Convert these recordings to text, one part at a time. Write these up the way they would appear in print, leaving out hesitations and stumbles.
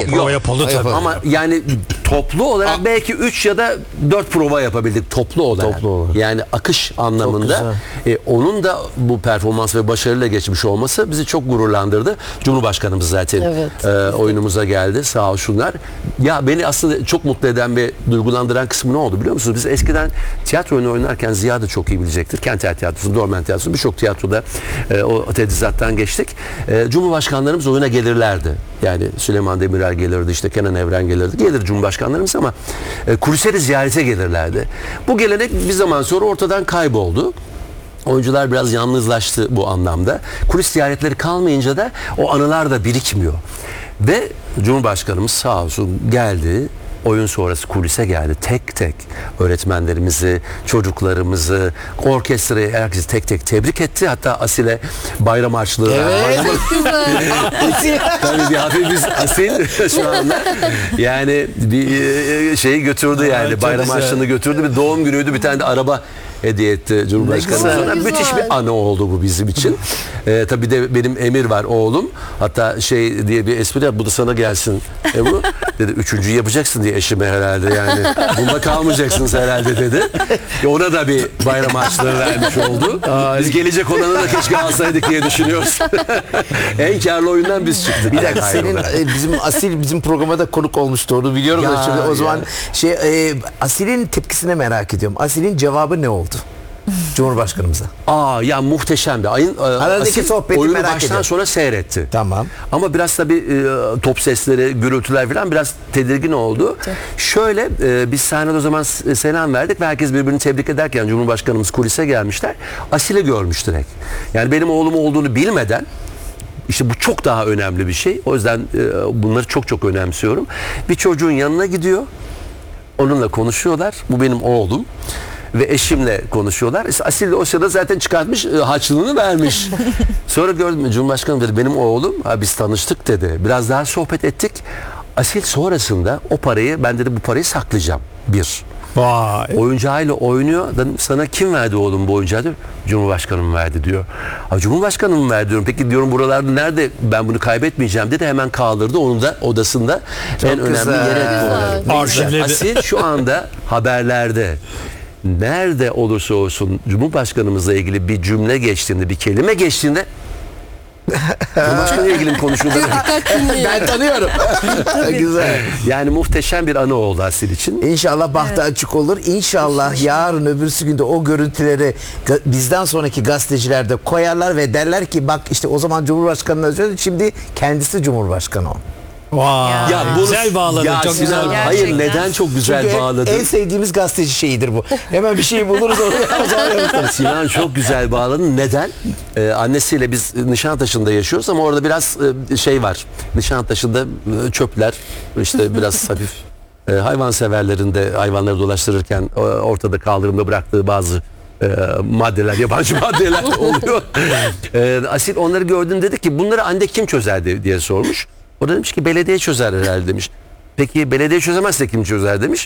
Prova yapıldı tabii. Ama yani toplu olarak belki 3 ya da 4 prova yapabildik toplu olarak. Yani akış anlamında onun da bu performans ve başarıyla geçmiş olması bizi çok gururlandırdı. Cumhurbaşkanımız zaten oyunumuza geldi, sağ olsunlar. Ya beni aslında çok mutlu eden ve duygulandıran kısmı ne oldu biliyor musunuz? Biz eskiden tiyatro oyunu oynarken Ziya da çok iyi bilecektir. Kent Tiyatrosu, Dormen Tiyatrosu, birçok tiyatroda o tedrisattan geçtik. Cumhurbaşkanlarımız oyuna gelirlerdi. Yani Süleyman Demirel gelirdi, işte Kenan Evren gelirdi. Gelir Cumhurbaşkanlarımız ama kulise de ziyarete gelirlerdi. Bu gelenek bir zaman sonra ortadan kayboldu. Oyuncular biraz yalnızlaştı bu anlamda. Kulis ziyaretleri kalmayınca da o anılar da birikmiyor. Ve Cumhurbaşkanımız sağ olsun geldi. Oyun sonrası kulise geldi. Tek tek öğretmenlerimizi, çocuklarımızı, orkestrayı, herkesi tek tek tebrik etti. Hatta Asil'e bayram harçlığı verdi. Tabii bir hafif Asil şu anda. Yani bir şeyi götürdü yani. Bayram harçlığını götürdü. Bir doğum günüydü. Bir tane de araba hediye etti Cumhurbaşkanı. Sonra müthiş bir anı oldu bu bizim için. Tabii de benim Emir var oğlum. Hatta şey diye bir espri yap, bu da sana gelsin. Bu dedi, 3.'yü yapacaksın diye eşime herhalde yani. Bunda kalmayacaksınız herhalde dedi. Ona da bir bayram harçlığı vermiş oldu. Biz gelecek olanı da keşke alsaydık diye düşünüyoruz. En karlı oyundan biz çıktık. Bir dakika, senin bizim Asil bizim programa da konuk olmuştu, onu biliyorum da şimdi o zaman Asil'in tepkisini merak ediyorum. Asil'in cevabı ne oldu? Cumhurbaşkanımıza. Ya muhteşemdi. Aradaki sohbeti oyunu merak baştan ediyorum. sonra seyretti. Tamam. Ama biraz tabii top sesleri, gürültüler falan biraz tedirgin oldu. Şöyle biz sahnede o zaman selam verdik ve herkes birbirini tebrik ederken Cumhurbaşkanımız kulise gelmişler. Asil'i görmüş direkt. Yani benim oğlum olduğunu bilmeden, İşte bu çok daha önemli bir şey. O yüzden bunları çok çok önemsiyorum. Bir çocuğun yanına gidiyor. Onunla konuşuyorlar. Bu benim oğlum. Ve eşimle konuşuyorlar. Asil de o sırada zaten çıkartmış, harçlığını vermiş. Sonra gördüm, Cumhurbaşkanım dedi, benim oğlum, biz tanıştık dedi. Biraz daha sohbet ettik. Asil sonrasında o parayı, ben dedi bu parayı saklayacağım. Vay. Oyuncağıyla oynuyor. Dedim, sana kim verdi oğlum bu oyuncağı diyor. Cumhurbaşkanım verdi diyor. Cumhurbaşkanım verdi diyorum. Peki diyorum, buralarda nerede, ben bunu kaybetmeyeceğim dedi. Hemen kaldırdı. Onu da odasında çok en önemli yere koydu. Arşivledi. Asil şu anda haberlerde nerede olursa olsun Cumhurbaşkanımızla ilgili bir cümle geçtiğinde, bir kelime geçtiğinde Cumhurbaşkanı ile ilgili konuşuldu. Ben tanıyorum. Güzel. Yani muhteşem bir anı oldu Asil için. İnşallah bahtı açık olur. İnşallah yarın öbürsü günde o görüntüleri bizden sonraki gazeteciler de koyarlar ve derler ki bak işte o zaman Cumhurbaşkanı'na söyledi, şimdi kendisi Cumhurbaşkanı o. Vay. Ya bunu, güzel bağladın. Çok Sinan, güzel. hayır, neden çok güzel Çünkü bağladın? en sevdiğimiz gazeteci şeyidir bu. Hemen bir şey buluruz orada. Sinan çok güzel bağladın. Neden? Annesiyle biz Nişantaşı'nda yaşıyoruz ama orada biraz şey var. Nişantaşı'nda çöpler, işte biraz hafif hayvanseverlerin de hayvanları dolaştırırken ortada kaldırımda bıraktığı bazı maddeler, yabancı maddeler oluyor. Asil onları gördün, dedi ki bunları anne kim çözerdi diye sormuş. O da demiş ki belediye çözer herhalde demiş. Peki belediye çözemezse kim çözer demiş.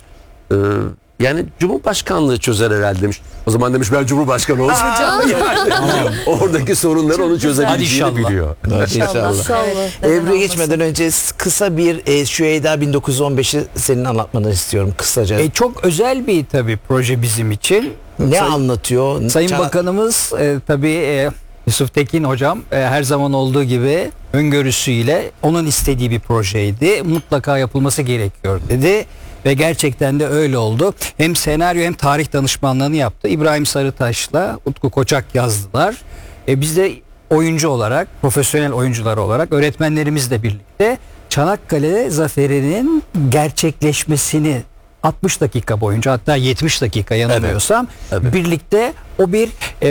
Yani Cumhurbaşkanlığı çözer herhalde demiş. O zaman demiş ben Cumhurbaşkanı olsam. Yani, oradaki sorunları onu çözebileceğini biliyor. İnşallah. Ebru'ya geçmeden önce kısa bir Şüheyda 1915'i senin anlatmanı istiyorum kısaca. Çok özel bir tabii proje bizim için. Ne anlatıyor? Sayın Bakanımız tabii Yusuf Tekin hocam her zaman olduğu gibi öngörüsüyle onun istediği bir projeydi. Mutlaka yapılması gerekiyor dedi. Ve gerçekten de öyle oldu. Hem senaryo hem tarih danışmanlığını yaptı. İbrahim Sarıtaş'la Utku Koçak yazdılar. Biz de oyuncu olarak, profesyonel oyuncular olarak öğretmenlerimizle birlikte Çanakkale Zaferi'nin gerçekleşmesini 60 dakika boyunca, hatta 70 dakika yanılmıyorsam birlikte o bir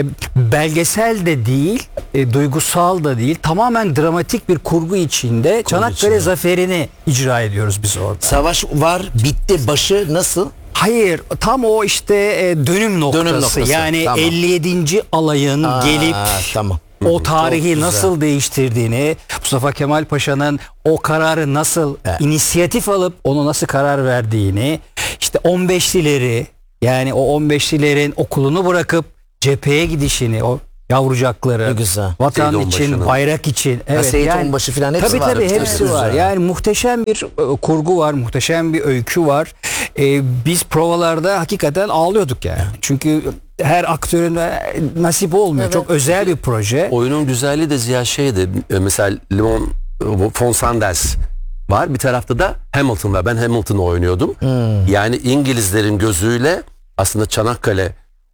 belgesel de değil, duygusal da değil, tamamen dramatik bir kurgu içinde Çanakkale Zaferi'ni icra ediyoruz biz orada. Savaş var, bitti, başı nasıl? Hayır, tam o işte dönüm noktası. Yani tamam. 57. alayın gelip tamam. O tarihi nasıl değiştirdiğini, Mustafa Kemal Paşa'nın o kararı nasıl inisiyatif alıp onu nasıl karar verdiğini, işte 15'lileri, yani o 15'lilerin okulunu bırakıp cepheye gidişini, o yavrucakları, Ne güzel. vatan Seyit için, Onbaşı'nın. bayrak için. Evet, Seyit Onbaşı falan hepsi var. tabii Çok hepsi güzel. var. Yani muhteşem bir kurgu var, muhteşem bir öykü var. Biz provalarda hakikaten ağlıyorduk yani. Çünkü her aktörün nasip olmuyor. Evet. Çok özel bir proje. Oyunun güzelliği de Ziya şeydi. Mesela Limon von Sanders var. Bir tarafta da Hamilton var. Ben Hamilton'ı oynuyordum. Yani İngilizlerin gözüyle aslında Çanakkale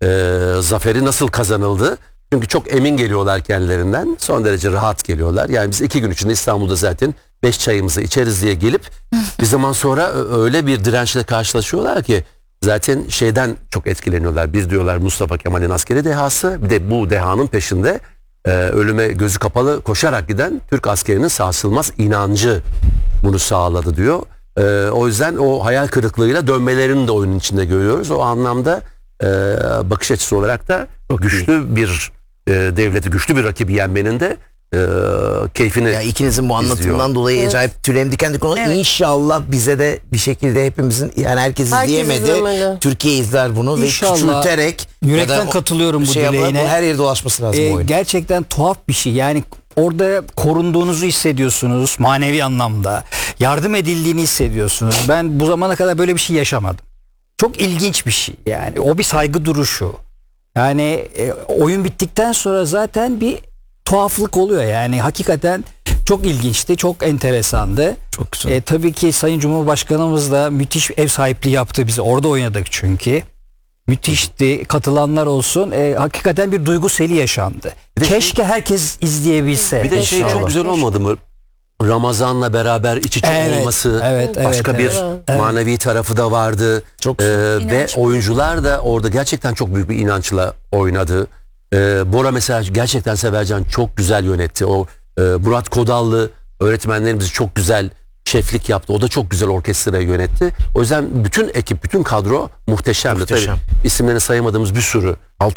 zaferi nasıl kazanıldı? Çünkü çok emin geliyorlar kendilerinden. Son derece rahat geliyorlar. Yani biz 2 gün içinde İstanbul'da zaten 5 çayımızı içeriz diye gelip bir zaman sonra öyle bir dirençle karşılaşıyorlar ki zaten şeyden çok etkileniyorlar. Bir diyorlar Mustafa Kemal'in askeri dehası, bir de bu dehanın peşinde ölüme gözü kapalı koşarak giden Türk askerinin sarsılmaz inancı bunu sağladı diyor. O yüzden o hayal kırıklığıyla dönmelerini de oyunun içinde görüyoruz. O anlamda bakış açısı olarak da güçlü bir devleti, güçlü bir rakibi yenmenin de keyfini Ya ikinizin bu anlatımından izliyor. dolayı acayip tüylerim diken diken oldu. İnşallah bize de bir şekilde hepimizin, yani herkes Herkes izleyemedi. izlemeli. Türkiye izler bunu İnşallah. ve küçülterek Yürekten ya da katılıyorum bu yapar, dileğine. her yerde dolaşması lazım bu oyun. Gerçekten tuhaf bir şey. Yani orada korunduğunuzu hissediyorsunuz manevi anlamda. Yardım edildiğini hissediyorsunuz. Ben bu zamana kadar böyle bir şey yaşamadım. Çok ilginç bir şey. Yani o bir saygı duruşu. Yani oyun bittikten sonra zaten bir tuhaflık oluyor. Yani hakikaten çok ilginçti, çok enteresandı. Çok güzel. Tabii ki Sayın Cumhurbaşkanımız da müthiş ev sahipliği yaptı. Biz orada oynadık çünkü. Müthişti. Katılanlar olsun. Hakikaten bir duygu seli yaşandı. de Keşke herkes izleyebilse. Bir de şey İnşallah. çok güzel olmadı mı? Ramazan'la beraber iç içe Evet, olması, evet, başka evet, bir manevi tarafı da vardı. Çok Ve İnanç. oyuncular da orada gerçekten çok büyük bir inançla oynadı. Bora mesela gerçekten Severcan çok güzel yönetti. O Murat Kodallı öğretmenlerimiz çok güzel şeflik yaptı. O da çok güzel orkestrayı yönetti. O yüzden bütün ekip, bütün kadro muhteşemdi. Muhteşem. Tabii isimlerini sayamadığımız bir sürü.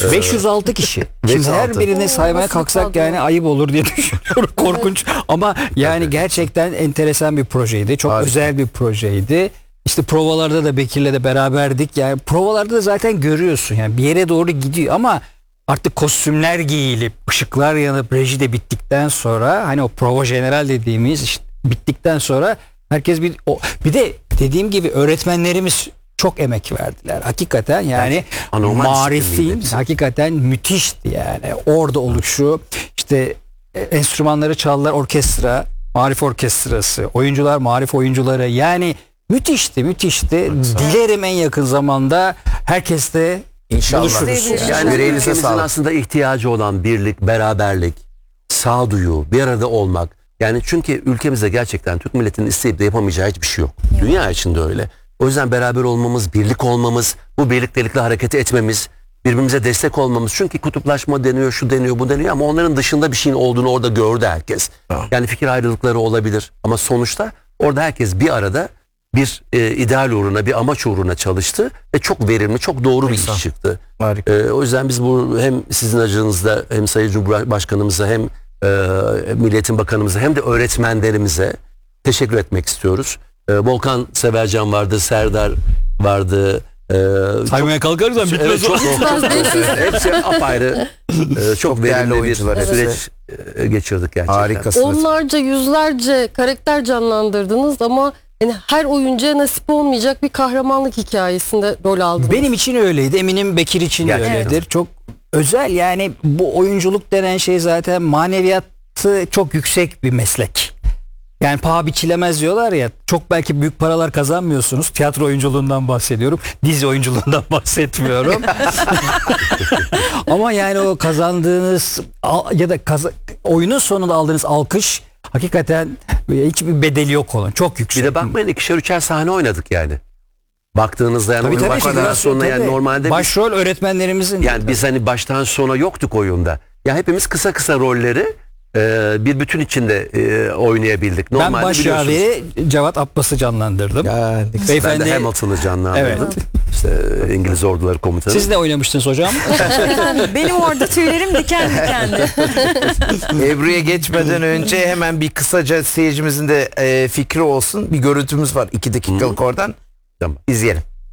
506 kişi. Şimdi her 506. birini saymaya Nasıl kalksak kadro? yani ayıp olur diye düşünüyorum. Korkunç. Ama yani gerçekten enteresan bir projeydi. Çok Harika. özel bir projeydi. İşte provalarda da Bekir'le de beraberdik. Yani provalarda da zaten görüyorsun. Yani bir yere doğru gidiyor ama artık kostümler giyilip, ışıklar yanıp, reji de bittikten sonra hani o prova general dediğimiz işte bittikten sonra herkes bir de dediğim gibi öğretmenlerimiz çok emek verdiler. Hakikaten yani anormal marifin disiplinli hepsi. hakikaten müthişti yani. Orada oluşu işte enstrümanları çaldılar, orkestra, marif orkestrası, oyuncular, marif oyuncuları, yani müthişti. Dilerim en yakın zamanda herkes de İnşallah. buluşuruz. Yani yüreğinize ülkemizin sağlık. aslında ihtiyacı olan birlik, beraberlik, sağduyu, bir arada olmak. Yani çünkü ülkemizde gerçekten Türk milletinin isteyip de yapamayacağı hiçbir şey yok. Dünya içinde öyle. O yüzden beraber olmamız, birlik olmamız, bu birliktelikle hareket etmemiz, birbirimize destek olmamız. Çünkü kutuplaşma deniyor, şu deniyor, bu deniyor ama onların dışında bir şeyin olduğunu orada gördü herkes. Yani fikir ayrılıkları olabilir ama sonuçta orada herkes bir arada bir ideal uğruna, bir amaç uğruna çalıştı ve çok verimli, çok doğru bir iş çıktı. Harika. O yüzden biz bu hem sizin acınızda hem Sayın Cumhurbaşkanımıza hem Milli Eğitim Bakanımıza hem de öğretmenlerimize teşekkür etmek istiyoruz. Volkan Severcan vardı, Serdar vardı. Saymaya kalkarsan bitmez. Evet, çok hepsi apayrı çok değerli verimli bir oyuncular, hepsi. süreç geçirdik gerçekten. Harikasınız. Onlarca, yüzlerce karakter canlandırdınız ama yani her oyuncuya nasip olmayacak bir kahramanlık hikayesinde rol aldınız. Benim için öyleydi. Eminim Bekir için de Gerçekten. öyledir. Çok özel, yani bu oyunculuk denen şey zaten maneviyatı çok yüksek bir meslek. Yani paha biçilemez diyorlar ya, çok belki büyük paralar kazanmıyorsunuz. Tiyatro oyunculuğundan bahsediyorum. Dizi oyunculuğundan bahsetmiyorum. Ama yani o kazandığınız ya da oyunun sonunda aldığınız alkış hakikaten hiçbir bedeli yok onun. Çok yüksek. Bir de bakmayın 2'şer 3'er sahne oynadık yani. Baktığınızda yani Tabii, oyun tabii, baştan figürasyon, sona yani tabii. normalde Başrol öğretmenlerimizin. yani biz hani baştan sona yoktuk oyunda. Ya hepimiz kısa kısa rolleri bir bütün içinde oynayabildik. Ben Normalde baş biliyorsunuz. yaveyi Cevat Abbas'ı canlandırdım. Ya, ne güzel. Ben Beyefendi, de Hamilton'ı canlandırdım. Evet. İşte İngiliz orduları komutanı. siz ne oynamıştınız hocam? Benim orada tüylerim diken dikendi. Ebru'ya geçmeden önce hemen bir kısaca seyircimizin de fikri olsun. Bir görüntümüz var 2 dakikalık oradan. Tamam. İzleyelim.